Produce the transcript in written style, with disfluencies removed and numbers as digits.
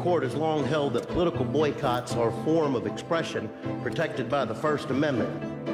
Court has long held that political boycotts are a form of expression protected by the First Amendment.